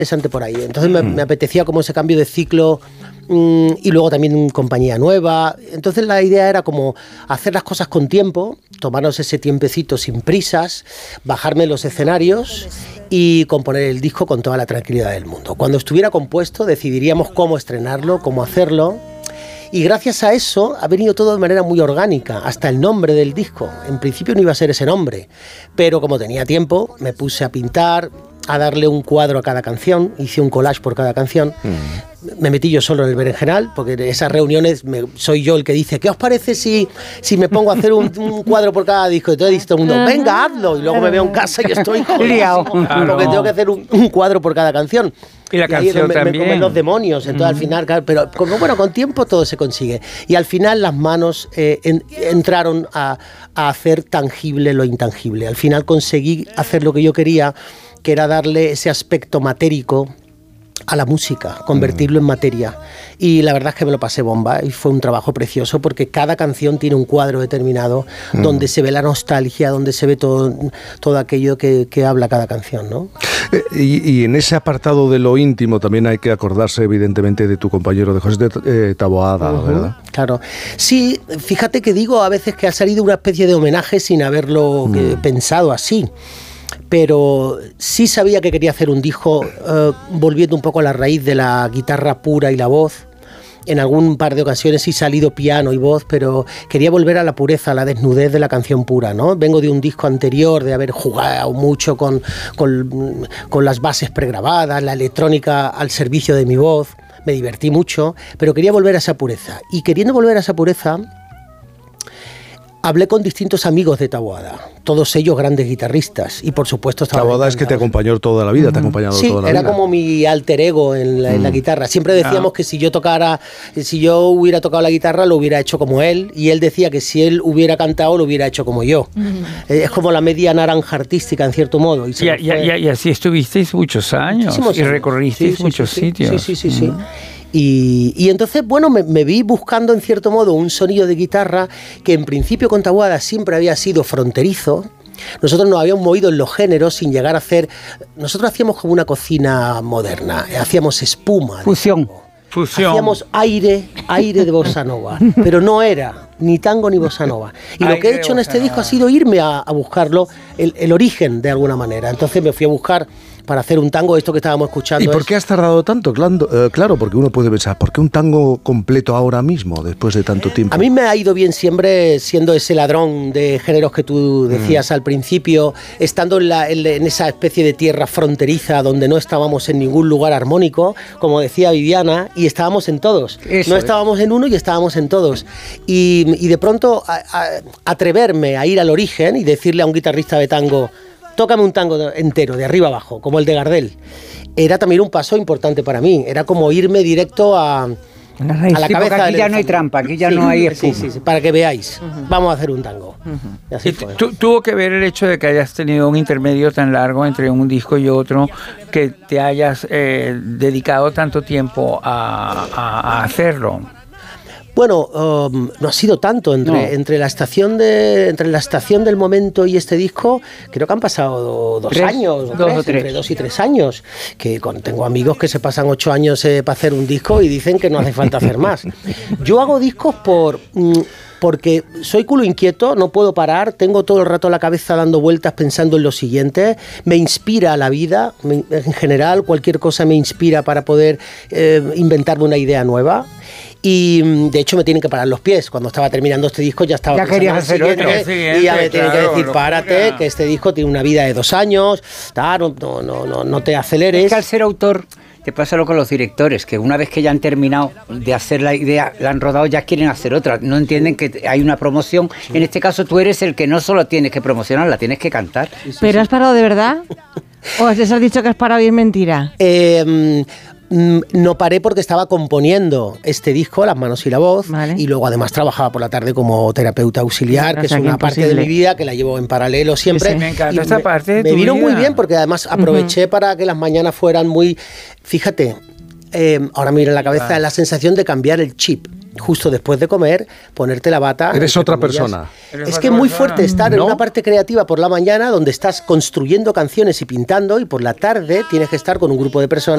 interesante por ahí. Entonces me apetecía como ese cambio de ciclo y luego también compañía nueva. Entonces la idea era como hacer las cosas con tiempo, tomarnos ese tiempecito sin prisas, bajarme los escenarios y componer el disco con toda la tranquilidad del mundo. Cuando estuviera compuesto decidiríamos cómo estrenarlo, cómo hacerlo. Y gracias a eso ha venido todo de manera muy orgánica, hasta el nombre del disco. En principio no iba a ser ese nombre, pero como tenía tiempo, me puse a pintar, a darle un cuadro a cada canción, hice un collage por cada canción. Me metí yo solo en el berenjenal, porque en esas reuniones soy yo el que dice, ¿qué os parece si me pongo a hacer un cuadro por cada disco? Y todo el mundo, venga, hazlo. Y luego me veo en casa y estoy liado, porque tengo que hacer un cuadro por cada canción. Y la canción también. Me comen los demonios, entonces al final, claro, pero con tiempo todo se consigue. Y al final las manos entraron a hacer tangible lo intangible. Al final conseguí hacer lo que yo quería, que era darle ese aspecto matérico a la música, convertirlo en materia. Y la verdad es que me lo pasé bomba y fue un trabajo precioso porque cada canción tiene un cuadro determinado donde se ve la nostalgia, donde se ve todo aquello que habla cada canción, ¿no? Y en ese apartado de lo íntimo también hay que acordarse evidentemente de tu compañero de José Taboada, ¿verdad? Claro. Sí, fíjate que digo a veces que ha salido una especie de homenaje sin haberlo pensado así. Pero sí sabía que quería hacer un disco volviendo un poco a la raíz de la guitarra pura y la voz. En algún par de ocasiones sí salido piano y voz, pero quería volver a la pureza, a la desnudez de la canción pura, ¿no? Vengo de un disco anterior, de haber jugado mucho con las bases pregrabadas, la electrónica al servicio de mi voz. Me divertí mucho, pero quería volver a esa pureza. Y queriendo volver a esa pureza, hablé con distintos amigos de Taboada, todos ellos grandes guitarristas, y por supuesto Taboada es que te acompañó toda la vida, te ha acompañado toda la vida. Sí, era como mi alter ego en la guitarra. Siempre decíamos que si yo hubiera tocado la guitarra lo hubiera hecho como él, y él decía que si él hubiera cantado lo hubiera hecho como yo. Es como la media naranja artística en cierto modo. Y así estuvisteis muchos años y recorristeis muchos sitios. Sí. Y entonces, bueno, me vi buscando en cierto modo un sonido de guitarra que en principio con Taboada siempre había sido fronterizo. Nosotros nos habíamos movido en los géneros sin llegar a hacer... Nosotros hacíamos como una cocina moderna, hacíamos espuma. Fusión. Hacíamos aire de bossa nova, pero no era ni tango ni bossa nova. Y lo que he hecho en este disco ha sido irme a buscarlo, el origen de alguna manera. Entonces me fui a buscar para hacer un tango, esto que estábamos escuchando. ¿Y por qué has tardado tanto? Claro, porque uno puede pensar, ¿por qué un tango completo ahora mismo, después de tanto tiempo? A mí me ha ido bien siempre siendo ese ladrón de géneros que tú decías al principio, estando en esa especie de tierra fronteriza donde no estábamos en ningún lugar armónico, como decía Viviana, y estábamos en todos. Estábamos en uno y estábamos en todos. Y de pronto atreverme a ir al origen y decirle a un guitarrista de tango, tócame un tango entero, de arriba abajo, como el de Gardel, era también un paso importante para mí. Era como irme directo a la cabeza. Aquí ya no hay trampa, aquí ya no hay espuma. Sí, para que veáis. Vamos a hacer un tango. Y así fue. ¿Tuvo que ver el hecho de que hayas tenido un intermedio tan largo entre un disco y otro, que te hayas dedicado tanto tiempo a hacerlo? Bueno, no ha sido tanto entre la estación del momento y este disco. Creo que han pasado 2 años, entre 2 y 3 años. Que tengo amigos que se pasan 8 años para hacer un disco y dicen que no hace falta hacer más. Yo hago discos porque soy culo inquieto, no puedo parar, tengo todo el rato la cabeza dando vueltas pensando en lo siguiente, me inspira la vida, en general cualquier cosa me inspira para poder inventarme una idea nueva. Y de hecho me tienen que parar los pies. Cuando estaba terminando este disco ya estaba querías hacer otro y ya me tienen que decir, párate, que este disco tiene una vida de 2 años, no te aceleres. Es que al ser autor te pasa lo con los directores, que una vez que ya han terminado de hacer la idea, la han rodado, ya quieren hacer otra, no entienden que hay una promoción. En este caso tú eres el que no solo tienes que promocionar, la tienes que cantar. ¿Pero has parado de verdad? ¿O les has dicho que has parado y es mentira? No paré porque estaba componiendo este disco, Las manos y la voz, y luego además trabajaba por la tarde como terapeuta auxiliar, que es una parte de mi vida que la llevo en paralelo siempre. Me encanta esta parte de tu vida. Me vino muy bien porque además aproveché para que las mañanas fueran muy... Fíjate, ahora me viene en la cabeza la sensación de cambiar el chip. Justo después de comer, ponerte la bata. Eres otra persona. Es que es muy fuerte estar en una parte creativa por la mañana donde estás construyendo canciones y pintando, y por la tarde tienes que estar con un grupo de personas